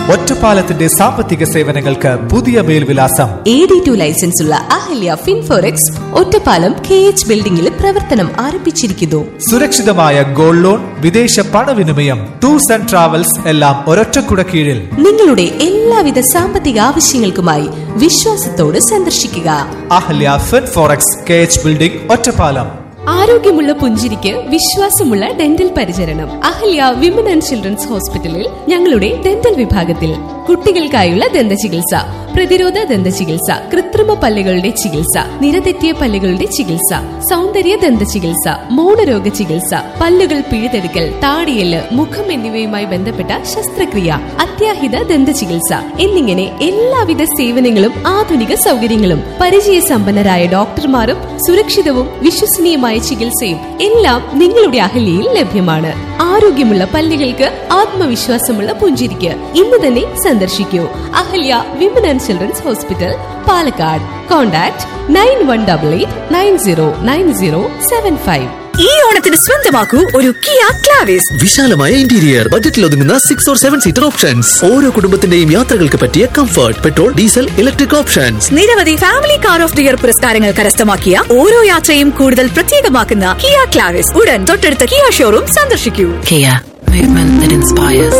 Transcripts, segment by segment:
ഒറ്റപ്പാലത്തിന്റെ സാമ്പത്തിക സേവനങ്ങൾക്ക് പുതിയ മേൽവിലാസം. AD2 ലൈസൻസ് ഉള്ള അഹല്യ ഫിൻഫോറെക്സ് ഒറ്റപ്പാലം KH ബിൽഡിംഗിൽ പ്രവർത്തനം ആരംഭിച്ചിരിക്കുന്നു. സുരക്ഷിതമായ ഗോൾഡ് ലോൺ, വിദേശ പണവിനിമയം, ടൂർസ് ആൻഡ് ട്രാവൽസ് എല്ലാം ഒരൊറ്റക്കുട കീഴിൽ. നിങ്ങളുടെ എല്ലാവിധ സാമ്പത്തിക ആവശ്യങ്ങൾക്കുമായി വിശ്വാസത്തോട് സന്ദർശിക്കുക അഹല്യ ഫിൻഫോറെക്സ് KH ബിൽഡിംഗ്, ഒറ്റപ്പാലം. ആരോഗ്യമുള്ള പുഞ്ചിരിക്ക് വിശ്വാസമുള്ള ഡെന്റൽ പരിചരണം. അഹല്യ വിമൻ ആൻഡ് ചിൽഡ്രൻസ് ഹോസ്പിറ്റലിൽ ഞങ്ങളുടെ ഡെന്റൽ വിഭാഗത്തിൽ കുട്ടികൾക്കായുള്ള ദന്ത ചികിത്സ, പ്രതിരോധ ദന്ത ചികിത്സ, കൃത്രിമ പല്ലുകളുടെ ചികിത്സ, നിരതെറ്റിയ പല്ലുകളുടെ ചികിത്സ, സൗന്ദര്യ ദന്ത ചികിത്സ, മൗനരോഗ ചികിത്സ, പല്ലുകൾ പിഴുതെടുക്കൽ, താടിയെല്ല്, മുഖം എന്നിവയുമായി ബന്ധപ്പെട്ട ശസ്ത്രക്രിയ, അത്യാഹിത ദന്ത ചികിത്സ എന്നിങ്ങനെ എല്ലാവിധ സേവനങ്ങളും ആധുനിക സൗകര്യങ്ങളും പരിചയസമ്പന്നരായ ഡോക്ടർമാരും സുരക്ഷിതവും വിശ്വസനീയമായ ചികിത്സയും എല്ലാം നിങ്ങളുടെ അഹല്യയിൽ ലഭ്യമാണ്. ആരോഗ്യമുള്ള പല്ലുകൾക്ക് ആത്മവിശ്വാസമുള്ള പുഞ്ചിരിക്ക് ഇന്ന് തന്നെ സന്ദർശിക്കൂ. Ahalya women and children's hospital, Palakkad. Contact 9188909075. ഈ ഓണത്തിന് സ്വന്തമാക്കൂ ഒരു കിയ ക്ലാവിസ്. വിശാലമായ ഇന്റീരിയർ, ബജറ്റിൽ ഒതുങ്ങുന്ന 6 or 7 സീറ്റർ ഓപ്ഷൻസ്, ഓരോ കുടുംബത്തിന്റെയും യാത്രകൾക്ക് പറ്റിയ comfort, petrol, diesel, electric options. നിരവധി family car of the year പുരസ്കാരങ്ങൾ കരസ്ഥമാക്കിയ ഓരോ യാത്രയും കൂടുതൽ പ്രത്യേകമാക്കുന്ന കിയ ക്ലാവിസ് ഉടൻ തൊട്ടടുത്ത കിയ ഷോറൂം സന്ദർശിക്കൂ. Kia, movement that inspires.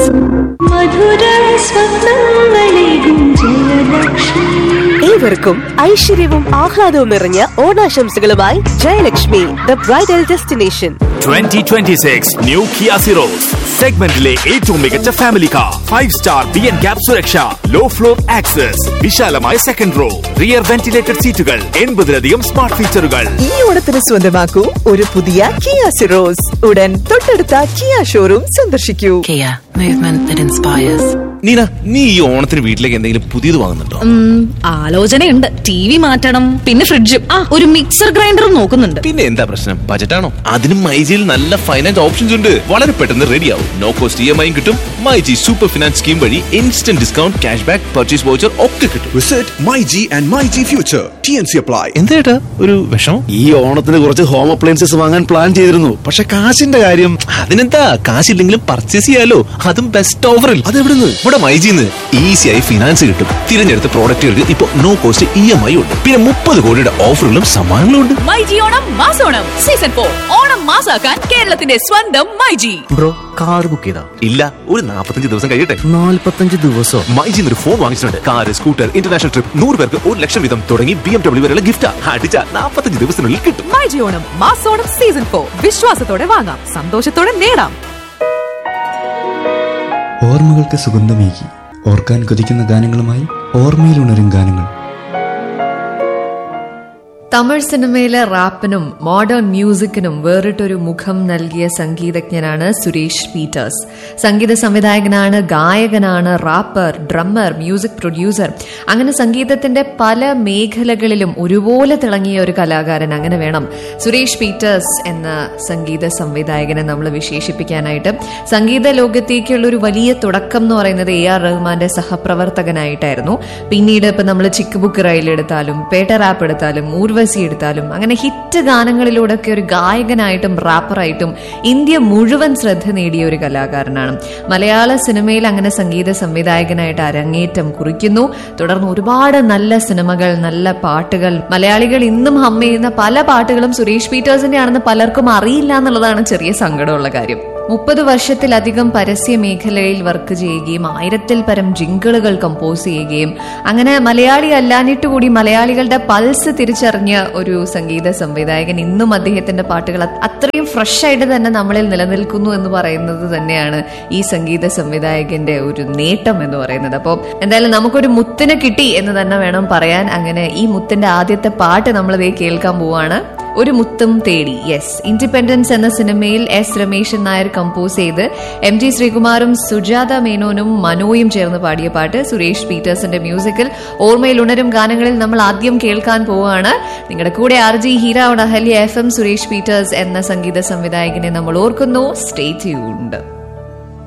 ഏവർക്കും ഐശ്വര്യവും ആഹ്ലാദവും നിറഞ്ഞ ഓണാശംസകളുമായി Jayalakshmi, the bridal destination. 2026 new Kia Syros സെഗ്മെന്റിലെ ഏറ്റവും മികച്ച family car, 5-star BN gap സുരക്ഷ, ലോ ഫ്ലോർ ആക്സസ്, വിശാലമായ സെക്കൻഡ് റോ, റിയർ വെന്റിലേറ്റഡ് സീറ്റുകൾ, 80-ലധികം സ്മാർട്ട് ഫീച്ചറുകൾ. ഈ ഓണത്തിന് സ്വന്തമാക്കൂ ഒരു പുതിയ കിയ സിറോസ്. ഉടൻ തൊട്ടടുത്ത കിയ ഷോറൂം സന്ദർശിക്കൂ. Kia, movement that inspires. Neena, നീ ഈ ഓണത്തിന് വീട്ടിലേക്ക് എന്തെങ്കിലും പുതിയത് വാങ്ങുന്നുണ്ടോ? ആലോചനയുണ്ട്. TV മാറ്റണം, പിന്നെ ഫ്രിഡ്ജും, ഒരു മിക്സർ ഗ്രൈൻഡറും നോക്കുന്നുണ്ട്. പിന്നെ എന്താ പ്രശ്നം? ബജറ്റാണോ? അതിനും മൈജിയിൽ നല്ല ഫൈനാൻസ് ഓപ്ഷൻസ് ഉണ്ട്. വളരെ പെട്ടെന്ന് റെഡിയാവും. നോ കോസ്റ്റ് EMI കിട്ടും. മൈജി സൂപ്പർ ഫിനാൻസ് സ്കീം വഴി instant discount, cash back, purchase voucher ഒക്കെ കിട്ടും. Visit myG and myG future. TNC apply. എന്താ ഒരു വിഷമം? ഈ ഓണത്തിന് കുറച്ച് ഹോം അപ്ലയൻസസ് വാങ്ങാൻ പ്ലാൻ ചെയ്തിരുന്നു. പക്ഷെ കാശിന്റെ കാര്യം. അതിനെന്താ, കാശില്ലെങ്കിലും പർച്ചേസ് ചെയ്യാലോ, അതും ബെസ്റ്റ് ഓഫറിൽ. അതെവിടുന്ന്? ഇവിടെ മൈജിന്ന് ഈസിയായി ഫിനാൻസ് കിട്ടും. തിരഞ്ഞെടുത്ത പ്രോഡക്റ്റുകൾക്ക് ഇപ്പൊ നോ കോസ്റ്റ് EMI ഉണ്ട്. പിന്നെ 30 കോടിയുടെ ഓഫറുകളും സമ്മാനങ്ങളും ഉണ്ട്. മൈജി ഓണം മാസോണം സീസൺ 4 ഓണം മാസാക്കാൻ കേരളത്തിന്റെ സ്വന്തം മൈജി. ബ്രോ, കാർ ബുക്ക് ചെയ്താ? ഇല്ല, ഒരു 45 ദിവസം കഴിയട്ടെ. 45 ദിവസം? മൈജിന്ന് ഒരു ഫോൺ വാങ്ങിച്ചിട്ടുണ്ട്. കാർ, സ്കൂട്ടർ, ഇന്റർനാഷണൽ ട്രിപ്പ്, 100 പേർക്ക് 1 ലക്ഷം വീതം തുടങ്ങി BMW വരെയുള്ള ഗിഫ്റ്റ് അടിച്ച 45 ദിവസത്തിനുള്ളിൽ കിട്ടും. മൈജി ഓണം മാസോണം സീസൺ 4 വിശ്വാസത്തോടെ വാങ്ങാം, സന്തോഷത്തോടെ നേടാം. ഓർമ്മകൾക്ക് സുഗന്ധമേകി ഓർക്കാൻ കൊതിക്കുന്ന ഗാനങ്ങളുമായി ഓർമ്മയിലുണരും ഗാനങ്ങൾ. തമിഴ് സിനിമയിലെ റാപ്പിനും മോഡേൺ മ്യൂസിക്കിനും വേറിട്ടൊരു മുഖം നൽകിയ സംഗീതജ്ഞനാണ് സുരേഷ് പീറ്റേഴ്സ്. സംഗീത സംവിധായകനാണ്, ഗായകനാണ്, റാപ്പർ, ഡ്രമ്മർ, മ്യൂസിക് പ്രൊഡ്യൂസർ. അങ്ങനെ സംഗീതത്തിന്റെ പല മേഖലകളിലും ഒരുപോലെ തിളങ്ങിയ ഒരു കലാകാരൻ. അങ്ങനെ വേണം സുരേഷ് പീറ്റേഴ്സ് എന്ന സംഗീത സംവിധായകനെ നമ്മൾ വിശേഷിപ്പിക്കാനായിട്ട്. സംഗീത ലോകത്തേക്കുള്ള ഒരു വലിയ തുടക്കം എന്ന് പറയുന്നത് AR റഹ്മാന്റെ സഹപ്രവർത്തകനായിട്ടായിരുന്നു. പിന്നീട് ഇപ്പൊ നമ്മൾ ചിക്ക് ബുക്ക് റൈൽ എടുത്താലും, പേട്ട റാപ്പ് എടുത്താലും, എടുത്താലും അങ്ങനെ ഹിറ്റ് ഗാനങ്ങളിലൂടെയൊക്കെ ഒരു ഗായകനായിട്ടും റാപ്പറായിട്ടും ഇന്ത്യ മുഴുവൻ ശ്രദ്ധ നേടിയ ഒരു കലാകാരനാണ്. മലയാള സിനിമയിൽ അങ്ങനെ സംഗീത സംവിധായകനായിട്ട് അരങ്ങേറ്റം കുറിക്കുന്നു. തുടർന്ന് ഒരുപാട് നല്ല സിനിമകൾ, നല്ല പാട്ടുകൾ, മലയാളികൾ ഇന്നും ഹം ചെയ്യുന്ന പല പാട്ടുകളും സുരേഷ് പീറ്റേഴ്സിന്റെ ആണെന്ന് പലർക്കും അറിയില്ല എന്നുള്ളതാണ് ചെറിയ സങ്കടമുള്ള കാര്യം. 30 വർഷത്തിലധികം പരസ്യ മേഖലയിൽ വർക്ക് ചെയ്യുകയും 1000-ൽ പരം ജിങ്കിളുകൾ കമ്പോസ് ചെയ്യുകയും അങ്ങനെ മലയാളി അല്ലാഞ്ഞിട്ട് കൂടി മലയാളികളുടെ പൾസ് തിരിച്ചറിഞ്ഞ ഒരു സംഗീത സംവിധായകൻ. ഇന്നും അദ്ദേഹത്തിന്റെ പാട്ടുകൾ അത്രയും ഫ്രഷ് ആയിട്ട് തന്നെ നമ്മളിൽ നിലനിൽക്കുന്നു എന്ന് പറയുന്നത് തന്നെയാണ് ഈ സംഗീത സംവിധായകന്റെ ഒരു നേട്ടം എന്ന് പറയുന്നത്. അപ്പോൾ എന്തായാലും നമുക്കൊരു മുത്തിനെ കിട്ടി എന്ന് തന്നെ വേണം പറയാൻ. അങ്ങനെ ഈ മുത്തിന്റെ ആദ്യത്തെ പാട്ട് നമ്മളിതേ കേൾക്കാൻ പോവാണ്. ഒരു മുത്തും തേടി. യെസ്, ഇൻഡിപെൻഡൻസ് എന്ന സിനിമയിൽ S രമേശൻ നായർ കമ്പോസ് ചെയ്ത് MG ശ്രീകുമാറും സുജാത മേനോനും മനോയും ചേർന്ന് പാടിയ പാട്ട് സുരേഷ് പീറ്റേഴ്സിന്റെ മ്യൂസിക്കിൽ ഓർമ്മയിൽ ഉണരും ഗാനങ്ങളിൽ നമ്മൾ ആദ്യം കേൾക്കാൻ പോവുകയാണ്. നിങ്ങളുടെ കൂടെ RJ Heera Ahalya FM. Suresh Peter's എന്ന സംഗീത സംവിധായകനെ നമ്മൾ ഓർക്കുന്നു. Stay tuned.